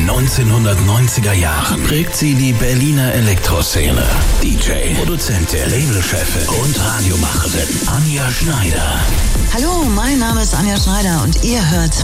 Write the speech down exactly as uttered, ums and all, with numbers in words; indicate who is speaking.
Speaker 1: den neunzehnhundertneunziger Jahren prägt sie die Berliner Elektroszene. D J, Produzentin, Labelchefin und Radiomacherin Anja Schneider.
Speaker 2: Hallo, mein Name ist Anja Schneider und ihr hört